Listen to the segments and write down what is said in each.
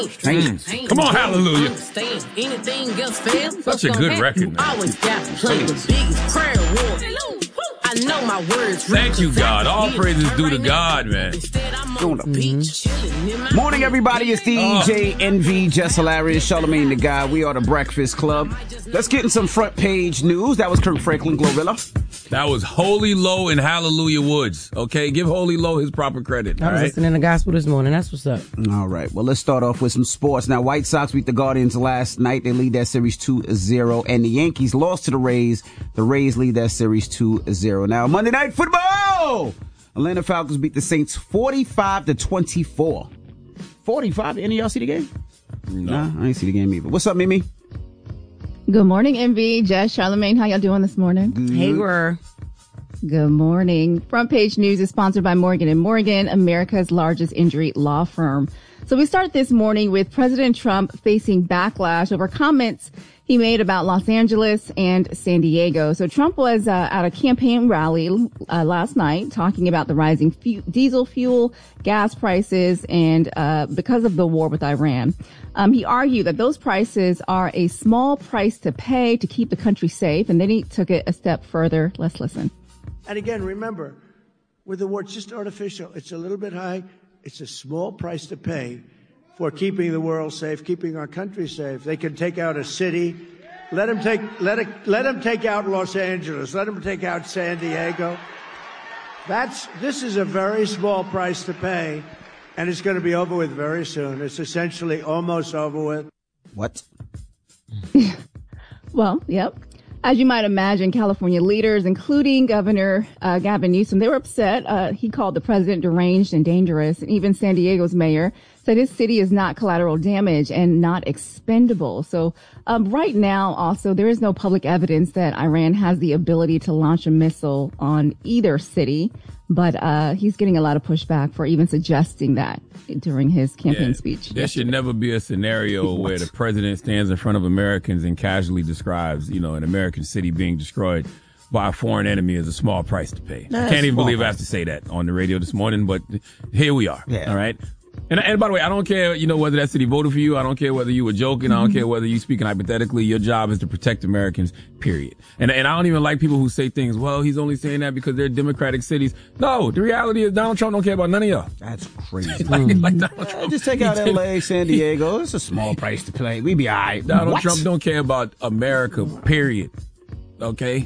Come on, hallelujah. Such a good record, man. I know my words. Thank you, God. All praises due to God, man. Morning, everybody. It's DJ NV, Jess Hilarious, Charlamagne the Guy. We are the Breakfast Club. Let's get in some front page news. That was Kirk Franklin, Glorilla. That was Holy Low and Hallelujah Woods. Okay, give Holy Low his proper credit. I was listening to gospel this morning. That's what's up. All right. Well, let's start off with some sports. Now, White Sox beat the Guardians last night. They lead that series 2-0. And the Yankees lost to the Rays. The Rays lead that series 2-0. Now, Monday Night Football! Atlanta Falcons beat the Saints 45-24. 45? Any of y'all see the game? No. Nah, I ain't see the game either. What's up, Mimi? Good morning, MV, Jess, Charlamagne. How y'all doing this morning? Good. Hey, we're... Good morning. Front Page News is sponsored by Morgan & Morgan, America's largest injury law firm. So we start this morning with President Trump facing backlash over comments he made about Los Angeles and San Diego. So Trump was at a campaign rally last night talking about the rising diesel fuel, gas prices, and because of the war with Iran. He argued that those prices are a small price to pay to keep the country safe. And then he took it a step further. Let's listen. And again, remember, with the war, it's just artificial. It's a little bit high. It's a small price to pay for keeping the world safe, keeping our country safe. They can take out a city. Let them take out Los Angeles. Let them take out San Diego. This is a very small price to pay, and it's going to be over with very soon. It's essentially almost over with. What? Well, yep. As you might imagine, California leaders, including Governor Gavin Newsom, they were upset. He called the president deranged and dangerous. And even San Diego's mayor said his city is not collateral damage and not expendable. So right now, also, there is no public evidence that Iran has the ability to launch a missile on either city. But he's getting a lot of pushback for even suggesting that during his campaign speech. There should never be a scenario where the president stands in front of Americans and casually describes, an American city being destroyed by a foreign enemy as a small price to pay. I can't even believe I have to say that on the radio this morning, but here we are. Yeah. All right. And by the way, I don't care, whether that city voted for you. I don't care whether you were joking. I don't care whether you speaking hypothetically. Your job is to protect Americans, period. And I don't even like people who say things, well, he's only saying that because they're democratic cities. No, the reality is Donald Trump don't care about none of y'all. That's crazy. like Donald Trump. Just take out L.A., San Diego. It's a small price to play. We be all right. Donald Trump don't care about America, period. Okay?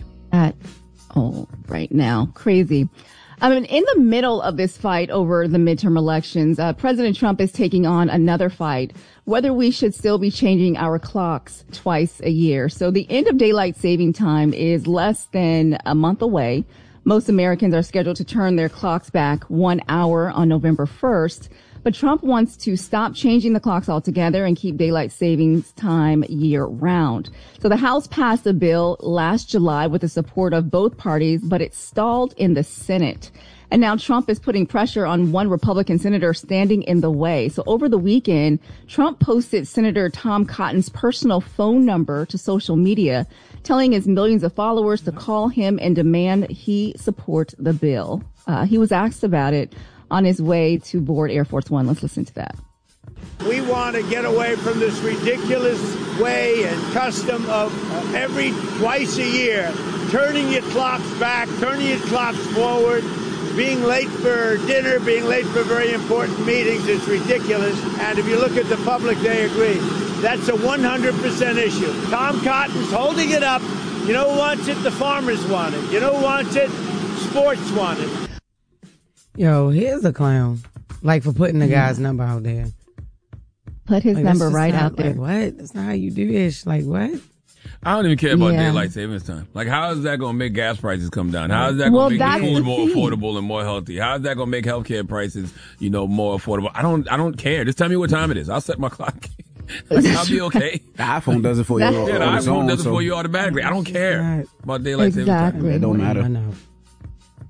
Right now. Crazy. I mean, in the middle of this fight over the midterm elections, President Trump is taking on another fight, whether we should still be changing our clocks twice a year. So the end of daylight saving time is less than a month away. Most Americans are scheduled to turn their clocks back 1 hour on November 1st. But Trump wants to stop changing the clocks altogether and keep daylight savings time year round. So the House passed a bill last July with the support of both parties, but it stalled in the Senate. And now Trump is putting pressure on one Republican senator standing in the way. So over the weekend, Trump posted Senator Tom Cotton's personal phone number to social media, telling his millions of followers to call him and demand he support the bill. He was asked about it on his way to board Air Force One. Let's listen to that. We want to get away from this ridiculous way and custom of twice a year, turning your clocks back, turning your clocks forward, being late for dinner, being late for very important meetings. It's ridiculous. And if you look at the public, they agree. That's a 100% issue. Tom Cotton's holding it up. You know who wants it? The farmers want it. You know who wants it? Sports want it. Yo, here's a clown. Like, for putting the guy's number out there. Put his number right out there. Like, what? That's not how you do this. Like, what? I don't even care about daylight savings time. Like, how is that going to make gas prices come down? How is that going to make food more affordable and more healthy? How is that going to make healthcare prices, more affordable? I don't care. Just tell me what time it is. I'll set my clock. I'll be okay. The iPhone does it for you. The iPhone does it for you automatically. I don't care about daylight savings time. It don't matter. I know.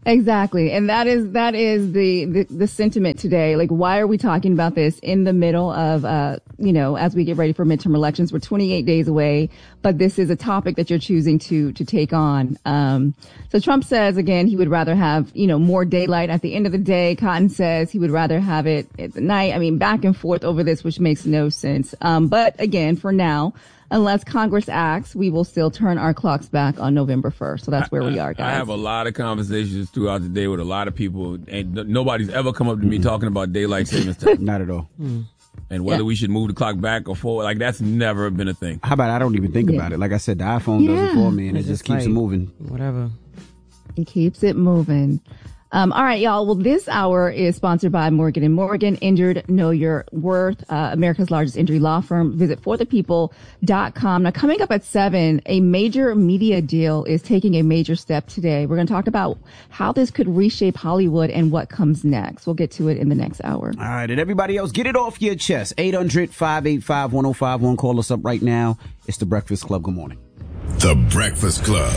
Exactly. And that is the sentiment today. Like, why are we talking about this in the middle of, as we get ready for midterm elections? We're 28 days away, but this is a topic that you're choosing to take on. So Trump says, again, he would rather have, more daylight at the end of the day. Cotton says he would rather have it at the night. I mean, back and forth over this, which makes no sense. But again, for now, unless Congress acts, we will still turn our clocks back on November 1st. So that's where we are, guys. I have a lot of conversations throughout the day with a lot of people, and nobody's ever come up to me talking about daylight savings time. Not at all. And whether we should move the clock back or forward, like, that's never been a thing. How about I don't even think about it? Like I said, the iPhone does it for me, and it just keeps it moving. Whatever. It keeps it moving. All right, y'all. Well, this hour is sponsored by Morgan & Morgan. Injured, know your worth. America's largest injury law firm. Visit forthepeople.com. Now, coming up at 7, a major media deal is taking a major step today. We're going to talk about how this could reshape Hollywood and what comes next. We'll get to it in the next hour. All right, and everybody else, get it off your chest. 800-585-1051. Call us up right now. It's The Breakfast Club. Good morning. The Breakfast Club.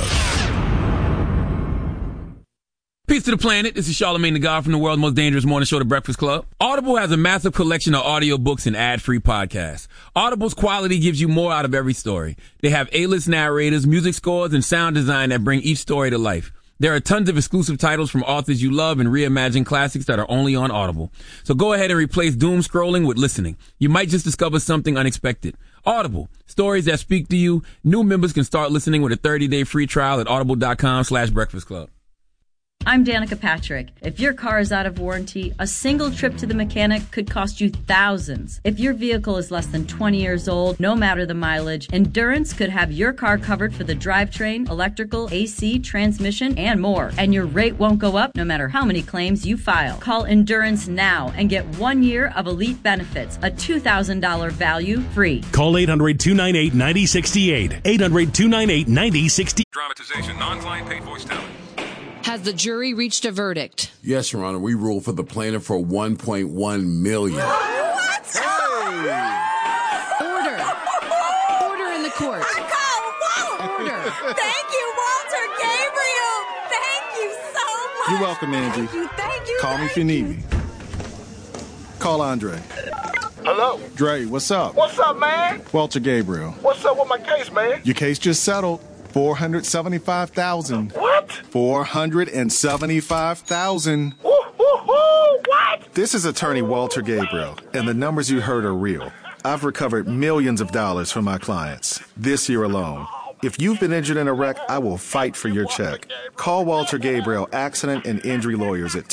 Peace to the planet. This is Charlamagne the God from the world's most dangerous morning show, The Breakfast Club. Audible has a massive collection of audiobooks and ad-free podcasts. Audible's quality gives you more out of every story. They have A-list narrators, music scores, and sound design that bring each story to life. There are tons of exclusive titles from authors you love and reimagined classics that are only on Audible. So go ahead and replace doom scrolling with listening. You might just discover something unexpected. Audible. Stories that speak to you. New members can start listening with a 30-day free trial at audible.com/breakfastclub. I'm Danica Patrick. If your car is out of warranty, a single trip to the mechanic could cost you thousands. If your vehicle is less than 20 years old, no matter the mileage, Endurance could have your car covered for the drivetrain, electrical, AC, transmission, and more. And your rate won't go up no matter how many claims you file. Call Endurance now and get 1 year of elite benefits, a $2,000 value free. Call 800-298-9068. 800-298-9068. Dramatization, non-client paid voice talent. Has the jury reached a verdict? Yes, Your Honor. We ruled for the plaintiff for $1.1 million. What? Hey! Order in the court. Order. Thank you, Walter Gabriel. Thank you so much. You're welcome, Angie. Thank you. Call me if you need me. Call Andre. Hello? Dre, what's up? What's up, man? Walter Gabriel. What's up with my case, man? Your case just settled. $475,000. What? $475,000. What? This is attorney Walter Gabriel, and the numbers you heard are real. I've recovered millions of dollars from my clients this year alone. If you've been injured in a wreck, I will fight for your check. Call Walter Gabriel Accident and Injury Lawyers at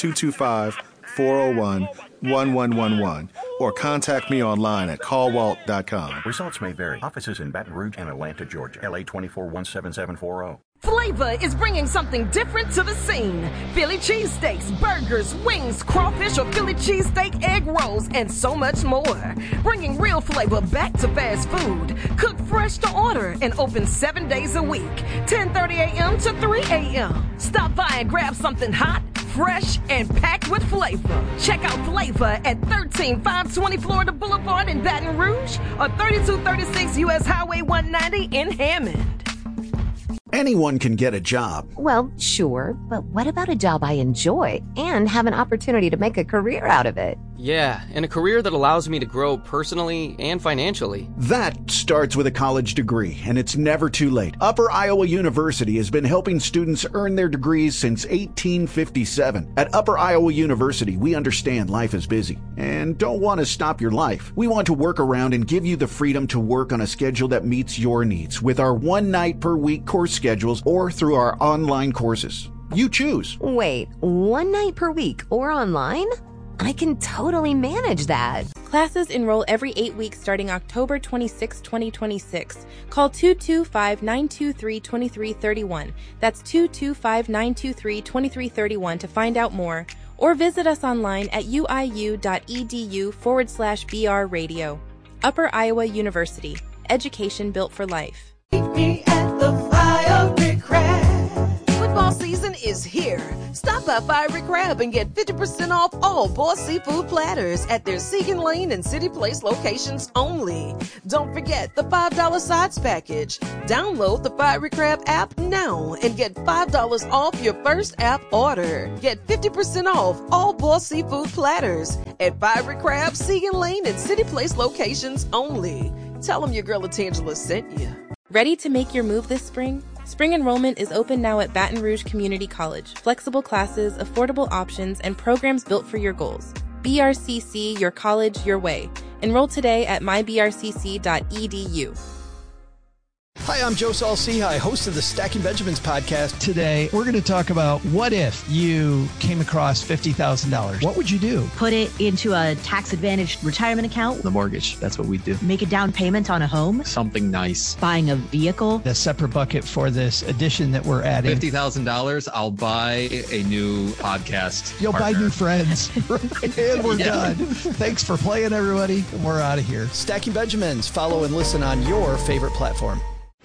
225-401-1111 or contact me online at callwalt.com. Results may vary. Offices in Baton Rouge and Atlanta, Georgia. LA 2417740. Flavor is bringing something different to the scene. Philly cheesesteaks, burgers, wings, crawfish or Philly cheesesteak egg rolls, and so much more. Bringing real flavor back to fast food. Cooked fresh to order and open 7 days a week. 10:30 a.m. to 3 a.m. Stop by and grab something hot, fresh, and packed with flavor. Check out Flavor at 13520 Florida Boulevard in Baton Rouge or 3236 U.S. Highway 190 in Hammond. Anyone can get a job. Well, sure, but what about a job I enjoy and have an opportunity to make a career out of it? Yeah, and a career that allows me to grow personally and financially. That starts with a college degree, and it's never too late. Upper Iowa University has been helping students earn their degrees since 1857. At Upper Iowa University, we understand life is busy and don't want to stop your life. We want to work around and give you the freedom to work on a schedule that meets your needs with our 1 night per week course schedules or through our online courses. You choose. Wait, 1 night per week or online? I can totally manage that. Classes enroll every 8 weeks starting October 26, 2026. Call 225-923-2331. That's 225-923-2331 to find out more. Or visit us online at uiu.edu/BR Radio. Upper Iowa University. Education built for life. Meet me at the fire, Rick Craft. Put Football season is here. Stop by Fiery Crab and get 50% off all Boss Seafood platters at their Segan Lane and City Place locations only. Don't forget the $5 sides package. Download the Fiery Crab app now and get $5 off your first app order. Get 50% off all Boss Seafood platters at Fiery Crab, Segan Lane, and City Place locations only. Tell them your girl Latangela sent you. Ready to make your move this spring? Spring enrollment is open now at Baton Rouge Community College. Flexible classes, affordable options, and programs built for your goals. BRCC, your college, your way. Enroll today at mybrcc.edu. Hi, I'm Joe Saul-Sehy, host of the Stacking Benjamins podcast. Today, we're going to talk about what if you came across $50,000. What would you do? Put it into a tax-advantaged retirement account. The mortgage, that's what we do. Make a down payment on a home. Something nice. Buying a vehicle. A separate bucket for this addition that we're adding. $50,000, I'll buy a new podcast You'll partner. buy new friends. And we're done. Thanks for playing, everybody. We're out of here. Stacking Benjamins. Follow and listen on your favorite platform.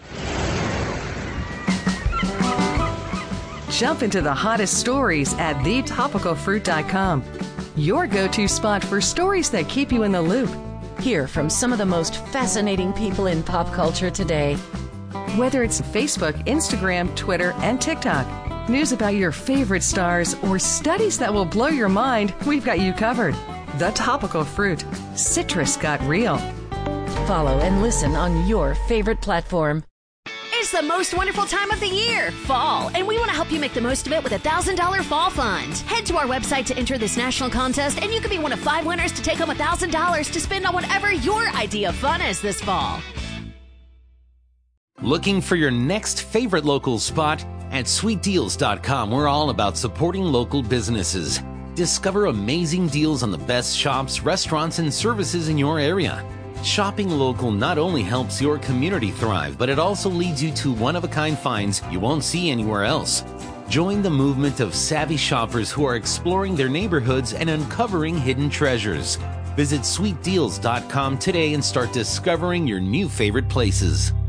Jump into the hottest stories at thetopicalfruit.com. Your go-to spot for stories that keep you in the loop. Hear from some of the most fascinating people in pop culture today. Whether it's Facebook, Instagram, Twitter, and TikTok, news about your favorite stars, or studies that will blow your mind, we've got you covered. The Topical Fruit. Citrus got real. Follow and listen on your favorite platform. It's the most wonderful time of the year, fall, and we want to help you make the most of it with a $1,000 fall fund. Head to our website to enter this national contest, and you could be one of 5 winners to take home $1,000 to spend on whatever your idea of fun is this fall. Looking for your next favorite local spot? At sweetdeals.com, we're all about supporting local businesses. Discover amazing deals on the best shops, restaurants, and services in your area. Shopping local not only helps your community thrive, but it also leads you to one-of-a-kind finds you won't see anywhere else. Join the movement of savvy shoppers who are exploring their neighborhoods and uncovering hidden treasures. Visit sweetdeals.com today and start discovering your new favorite places.